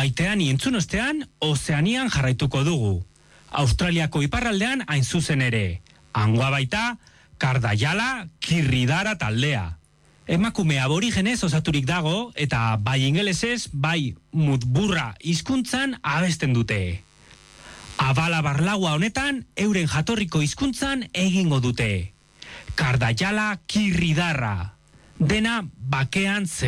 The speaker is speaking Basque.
maitean entzun ostean, Ozeanian jarraituko dugu. Australiako iparraldean hain zuzen ere. Hangoa baita, Kardaiala Kirridara taldea. Emakume aborigenez osaturik dago eta bai ingelesez, bai mutburra hizkuntzan abesten dute. Abala barlaua honetan euren jatorriko hizkuntzan egingo dute. Kardaiala Kirridarra. Dena bakean